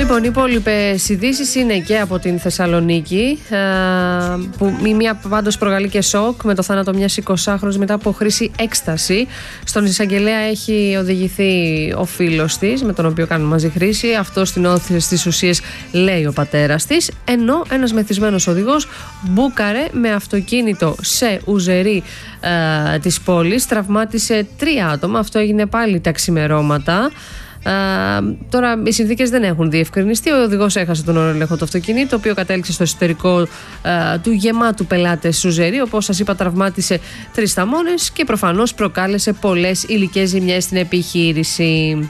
Λοιπόν, οι υπόλοιπες ειδήσεις είναι και από την Θεσσαλονίκη, που η μία πάντως προκαλεί και σοκ με το θάνατο μιας 20χρονης μετά από χρήση έκσταση. Στον εισαγγελέα έχει οδηγηθεί ο φίλος της, με τον οποίο κάνουν μαζί χρήση. Αυτό στην όθηση στις ουσίες λέει ο πατέρας της. Ενώ ένας μεθυσμένος οδηγός μπούκαρε με αυτοκίνητο σε ουζερί της πόλης, τραυμάτισε 3 άτομα. Αυτό έγινε πάλι τα ξημερώματα. Τώρα οι συνθήκες δεν έχουν διευκρινιστεί. Ο οδηγός έχασε τον έλεγχο του αυτοκινήτου, το οποίο κατέληξε στο εσωτερικό του γεμάτου πελάτες σουζερί. Όπως σας είπα, τραυμάτισε 3 θαμώνες και προφανώς προκάλεσε πολλές υλικές ζημιές στην επιχείρηση.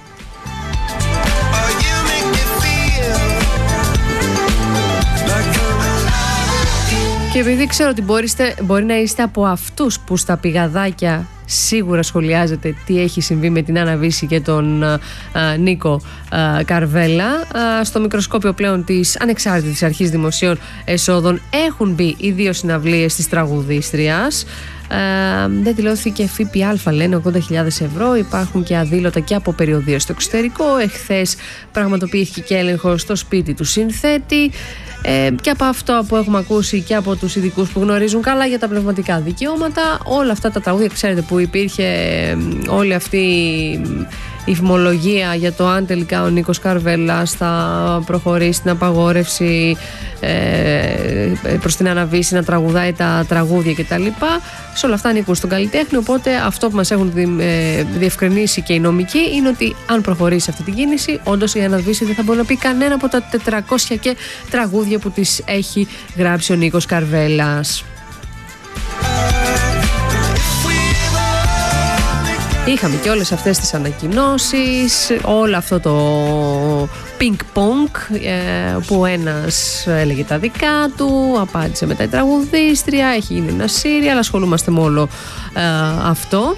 Και επειδή ξέρω ότι μπορεί να είστε από αυτούς που στα πηγαδάκια σίγουρα σχολιάζετε τι έχει συμβεί με την Άννα Βύση και τον Νίκο Καρβέλα, στο μικροσκόπιο πλέον της Ανεξάρτητης Αρχής Δημοσίων Εσόδων έχουν μπει οι 2 συναυλίες της τραγουδίστριας. Δεν δηλώθηκε ΦΠΑ, λένε, 80.000 ευρώ. Υπάρχουν και αδήλωτα και από περιοδεία στο εξωτερικό. Εχθές πραγματοποιήθηκε και έλεγχο στο σπίτι του συνθέτη. Και από αυτό που έχουμε ακούσει και από τους ειδικούς που γνωρίζουν καλά για τα πνευματικά δικαιώματα, όλα αυτά τα τραγούδια, ξέρετε, που υπήρχε όλη αυτή η φημολογία για το αν τελικά ο Νίκος Καρβέλας θα προχωρήσει στην απαγόρευση προς την Άννα Βύση να τραγουδάει τα τραγούδια κτλ. Σε όλα αυτά ανήκουν στον καλλιτέχνη, οπότε αυτό που μας έχουν διευκρινίσει και οι νομικοί είναι ότι αν προχωρήσει αυτή την κίνηση, όντως η Άννα Βύση δεν θα μπορεί να πει κανένα από τα 400 και τραγούδια που της έχει γράψει ο Νίκος Καρβέλας. Είχαμε και όλες αυτές τις ανακοινώσεις, όλο αυτό το ping-pong που ένας έλεγε τα δικά του, απάντησε μετά η τραγουδίστρια, έχει γίνει ένα σύριαλ, αλλά ασχολούμαστε με όλο αυτό.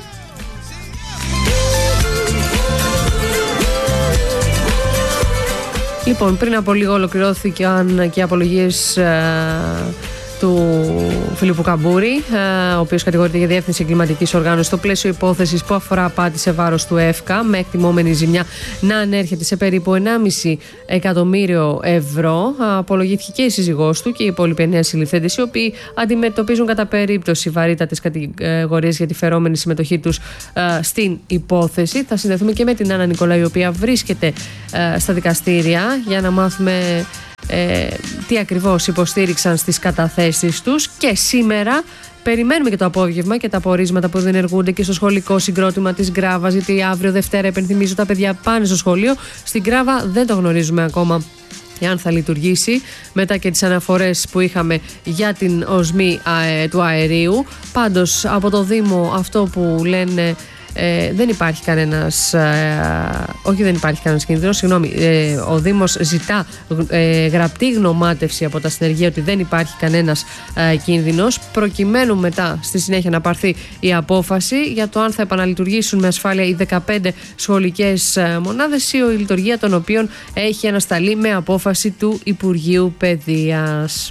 Λοιπόν, πριν από λίγο ολοκληρώθηκαν και οι απολογίες του Φιλίππου Καμπούρη, ο οποίος κατηγορείται για διεύθυνση εγκληματικής οργάνωσης στο πλαίσιο υπόθεσης που αφορά απάτη σε βάρος του ΕΦΚΑ, με εκτιμόμενη ζημιά να ανέρχεται σε περίπου 1,5 εκατομμύριο ευρώ. Απολογήθηκε και η σύζυγός του και οι υπόλοιποι 9 συλληφθέντες, οι οποίοι αντιμετωπίζουν κατά περίπτωση βαρύτατες κατηγορίες για τη φερόμενη συμμετοχή τους στην υπόθεση. Θα συνδεθούμε και με την Άννα Νικολάου, η οποία βρίσκεται στα δικαστήρια, για να μάθουμε τι ακριβώς υποστήριξαν στις καταθέσεις τους. Και σήμερα περιμένουμε και το απόγευμα και τα απορίσματα που διενεργούνται και στο σχολικό συγκρότημα της Γκράβας, γιατί αύριο Δευτέρα, επενθυμίζω, τα παιδιά πάνε στο σχολείο. Στην Γκράβα δεν το γνωρίζουμε ακόμα εάν θα λειτουργήσει, μετά και τις αναφορές που είχαμε για την οσμή του αερίου. Πάντως από το Δήμο αυτό που λένε, δεν υπάρχει κανένας, δεν υπάρχει κανένας κίνδυνος, ο Δήμος ζητά γραπτή γνωμάτευση από τα συνεργεία ότι δεν υπάρχει κανένας κίνδυνος, προκειμένου μετά στη συνέχεια να πάρθει η απόφαση για το αν θα επαναλειτουργήσουν με ασφάλεια οι 15 σχολικές μονάδες, ή η λειτουργία των οποίων έχει ανασταλεί με απόφαση του Υπουργείου Παιδείας.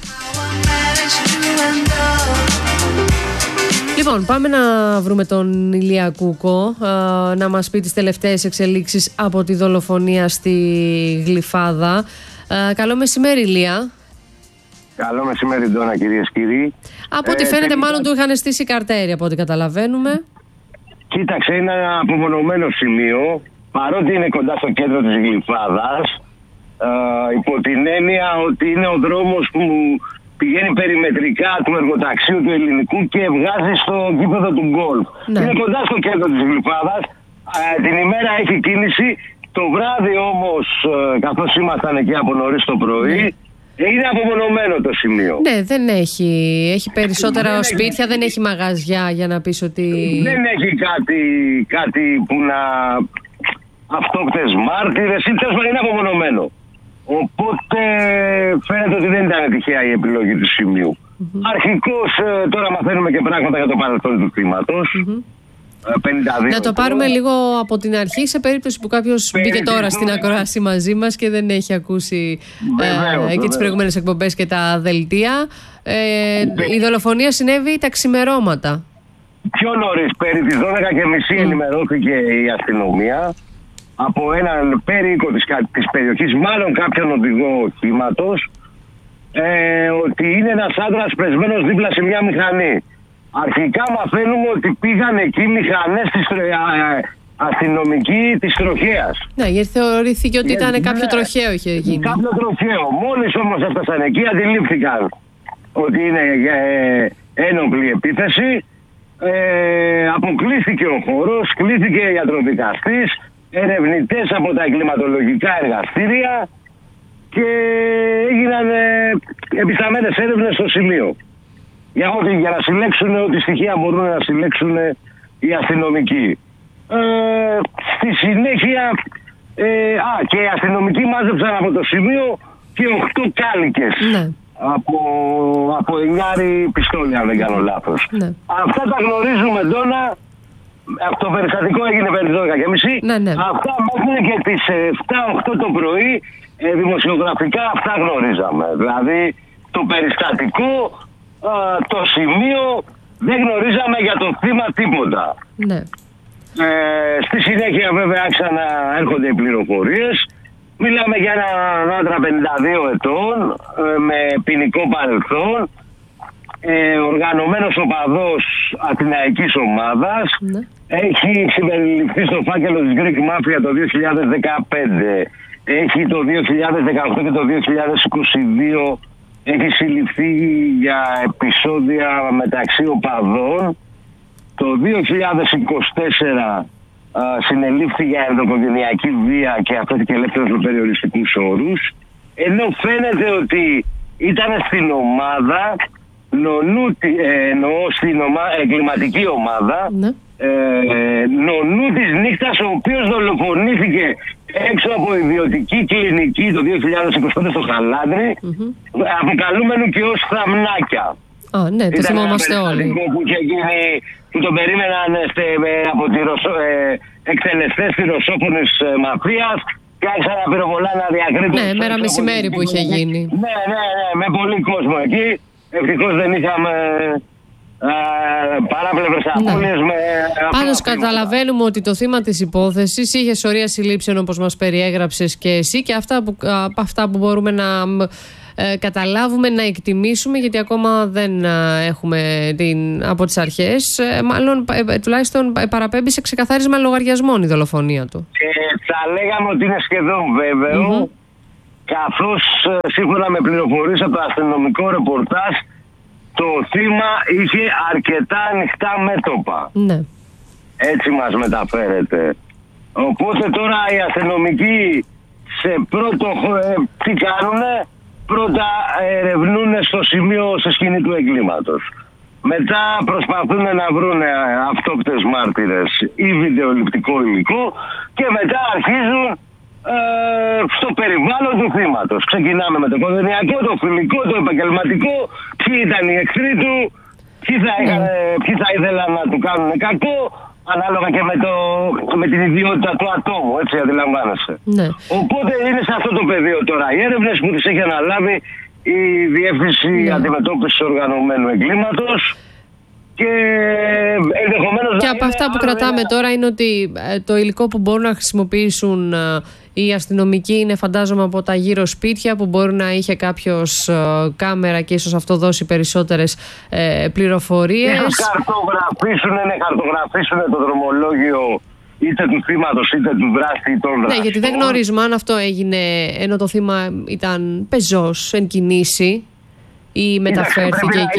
Λοιπόν, πάμε να βρούμε τον Ηλία Κούκο, να μας πει τις τελευταίες εξελίξεις από τη δολοφονία στη Γλυφάδα. Καλό μεσημέρι, Ηλία. Καλό μεσημέρι, Ντόνα, κυρίες και κύριοι. Από ό,τι φαίνεται, μάλλον του είχαν στήσει καρτέρι, από ό,τι καταλαβαίνουμε. Κοίταξε, είναι ένα απομονωμένο σημείο, παρότι είναι κοντά στο κέντρο της Γλυφάδας, υπό την έννοια ότι είναι ο δρόμος που πηγαίνει περιμετρικά του εργοταξίου του Ελληνικού και βγάζει στο γήπεδο του γκολφ. Ναι. Είναι κοντά στο κέντρο της Γλυφάδας. Την ημέρα έχει κίνηση. Το βράδυ όμως, καθώς ήμασταν εκεί από νωρίς το πρωί, είναι απομονωμένο το σημείο. Ναι, δεν έχει. Έχει περισσότερα σπίτια, δεν έχει μαγαζιά, για να πεις ότι... Δεν έχει κάτι που να... αυτόκτες μάρτυρες, είναι απομονωμένο. Οπότε φαίνεται ότι δεν ήταν τυχαία η επιλογή του σημείου. Αρχικώς τώρα μαθαίνουμε και πράγματα για το παρελθόν του θύματος. 52. Να το πάρουμε λίγο από την αρχή, σε περίπτωση που κάποιος μπήκε τώρα στην ακρόαση μαζί μας και δεν έχει ακούσει και τις προηγούμενες εκπομπές και τα δελτία. Η δολοφονία συνέβη τα ξημερώματα. Πιο νωρίς, περί τις 12:30 ενημερώθηκε η αστυνομία. από έναν περίοικο της περιοχής, μάλλον κάποιον οδηγό οχήματος, ότι είναι ένας άντρας πεσμένος δίπλα σε μια μηχανή. Αρχικά μαθαίνουμε ότι πήγαν εκεί μηχανές αστυνομικοί της τροχέας. Ναι, γιατί θεωρήθηκε ότι ήταν κάποιο τροχαίο είχε γίνει. Κάποιο τροχαίο. Μόλις όμως έφτασαν εκεί, αντιλήφθηκαν ότι είναι ένοπλη επίθεση. Αποκλείστηκε ο χώρος, κλήθηκε ιατροδικαστής, ερευνητές από τα εγκληματολογικά εργαστήρια και έγιναν επισταμένες έρευνες στο σημείο. Για να συλλέξουν ό,τι στοιχεία μπορούν να συλλέξουν οι αστυνομικοί. Στη συνέχεια και οι αστυνομικοί μάζεψαν από το σημείο και 8 κάλικες. Ναι. Από 9 πιστόλια, αν δεν κάνω λάθος. Ναι. Αυτά τα γνωρίζουμε τώρα. Αυτό το περιστατικό έγινε περί 12:30. Ναι. Αυτά μέχρι και τις 7-8 το πρωί δημοσιογραφικά αυτά γνωρίζαμε. Δηλαδή το περιστατικό, το σημείο, δεν γνωρίζαμε για το θύμα τίποτα. Ναι. Στη συνέχεια βέβαια άρχισαν να έρχονται οι πληροφορίες. Μιλάμε για έναν άντρα 52 ετών με ποινικό παρελθόν, οργανωμένος οπαδός αθηναϊκής ομάδας. Ναι. Έχει συμπεριληφθεί στο φάκελο της Greek Mafia το 2015. Έχει το 2018 και το 2022 έχει συλληφθεί για επεισόδια μεταξύ οπαδών. Το 2024 συνελήφθη για ενδοοικογενειακή βία και αφέθηκε ελεύθερος με περιοριστικούς όρους. Ενώ φαίνεται ότι ήταν στην ομάδα, εννοώ στην εγκληματική ομάδα, ναι. Νονού της νύχτας, ο οποίος δολοφονήθηκε έξω από ιδιωτική κλινική το 2025 στο Χαλάνδρι, αποκαλούμενου και ως Θαμνάκια. Ναι, το θυμόμαστε όλοι. Που τον περίμεναν από εκτελεστές της ρωσόφωνης μαφίας και άρχισαν να πυροβολάνε να διακρίνουν. Ναι, μέρα μεσημέρι που είχε γίνει. Ναι, με πολύ κόσμο εκεί. Ευτυχώς δεν είχαμε παράπλευρες απώλειες. Πάντως καταλαβαίνουμε ότι το θύμα της υπόθεσης είχε σωρία συλλήψεων όπως μας περιέγραψες και εσύ, και αυτά που μπορούμε να καταλάβουμε, να εκτιμήσουμε, γιατί ακόμα δεν έχουμε από τις αρχές, μάλλον τουλάχιστον παραπέμπει σε ξεκαθάρισμα λογαριασμών η δολοφονία του. Θα λέγαμε ότι είναι σχεδόν βέβαιο, καθώς σύμφωνα με πληροφορίες από το αστυνομικό ρεπορτάζ, το θύμα είχε αρκετά ανοιχτά μέτωπα. Ναι. Έτσι μας μεταφέρεται. Οπότε τώρα οι αστυνομικοί σε πρώτο τι κάνουνε? Πρώτα ερευνούν στο σημείο, σε σκηνή του εγκλήματος. Μετά προσπαθούν να βρουν αυτόπτες μάρτυρες ή βιντεοληπτικό υλικό και μετά αρχίζουν στο περιβάλλον του θύματος. Ξεκινάμε με το οικογενειακό, το φιλικό, το επαγγελματικό, ποιοι ήταν οι εχθροί του, ποιοι θα ήθελαν να του κάνουν κακό, ανάλογα και με την ιδιότητα του ατόμου, έτσι αντιλαμβάνεσαι. Ναι. Οπότε είναι σε αυτό το πεδίο τώρα οι έρευνες που τις έχει αναλάβει η Διεύθυνση Αντιμετώπισης Οργανωμένου Εγκλήματος. Και από αυτά που κρατάμε τώρα είναι ότι το υλικό που μπορούν να χρησιμοποιήσουν οι αστυνομικοί είναι, φαντάζομαι, από τα γύρω σπίτια που μπορεί να είχε κάποιος κάμερα και ίσως αυτό δώσει περισσότερες πληροφορίες. Ίσως χαρτογραφήσουν το δρομολόγιο είτε του θύματος είτε του δράστη ή των δράστων. Ναι, γιατί δεν γνωρίζουμε αν αυτό έγινε ενώ το θύμα ήταν πεζός, εν κινήσει ή μεταφέρθηκε εκεί.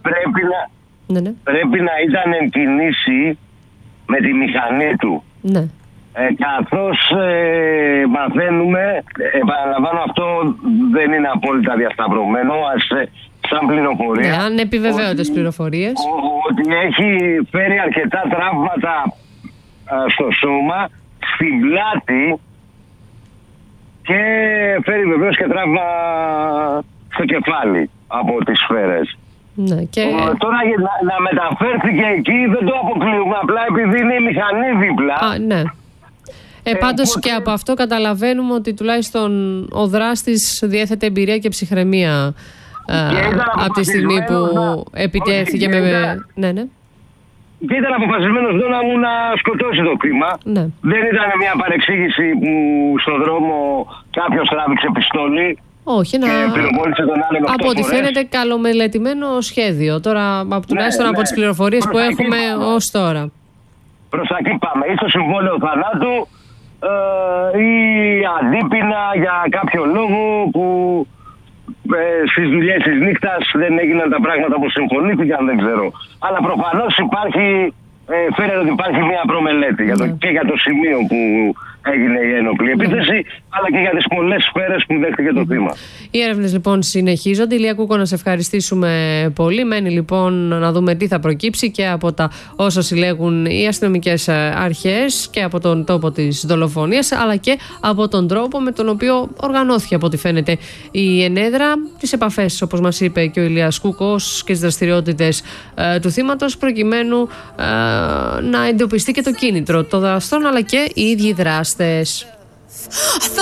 Πρέπει να ήταν εν κινήσει με τη μηχανή του. Ναι. Καθώς μαθαίνουμε, επαναλαμβάνω, αυτό δεν είναι απόλυτα διασταυρωμένο σαν πληροφορία. Ναι, αν επιβεβαίωτες πληροφορίες. Ότι έχει φέρει αρκετά τραύματα στο σώμα, στην πλάτη και φέρει βεβαίως και τραύμα στο κεφάλι από τις σφαίρες. Ναι, και... Τώρα να μεταφέρθηκε εκεί δεν το αποκλείουμε, απλά επειδή είναι η μηχανή δίπλα. Ναι. Πάντως και από αυτό καταλαβαίνουμε ότι τουλάχιστον ο δράστης διέθετε εμπειρία και ψυχραιμία από τη στιγμή που επιτέθηκε με... Ναι. και ήταν αποφασισμένος Δόνα μου να σκοτώσει το θύμα. Ναι. Δεν ήταν μια παρεξήγηση που στον δρόμο κάποιος τράβηξε πιστόλι. Όχι, και πυροβόλησε τον άλλον 8 από ό,τι φαίνεται καλομελετημένο σχέδιο. Τώρα, τουλάχιστον από τις πληροφορίες που έχουμε ως τώρα. Προς τα εκεί πάμε. Ή στο συμβόλαιο θανάτου ή αντίπεινα για κάποιο λόγο που στις δουλειές της νύχτας δεν έγιναν τα πράγματα που συμφωνήθηκαν, δεν ξέρω. Αλλά προφανώς φαίνεται ότι υπάρχει μια προμελέτη και για το σημείο που έγινε η ένοπλη επίθεση, αλλά και για τις πολλές σφαίρες που δέχτηκε το θύμα. Οι έρευνες λοιπόν συνεχίζονται. Ηλία Κούκο, να σε ευχαριστήσουμε πολύ. Μένει λοιπόν να δούμε τι θα προκύψει και από τα όσα συλλέγουν οι αστυνομικές αρχές και από τον τόπο της δολοφονίας, αλλά και από τον τρόπο με τον οποίο οργανώθηκε, από ό,τι φαίνεται, η ενέδρα, τις επαφές, όπως μας είπε και ο Ηλίας Κούκος, και τις δραστηριότητες του θύματος, προκειμένου να εντοπιστεί και το κίνητρο των δραστών, αλλά και οι ίδιοι δράστες.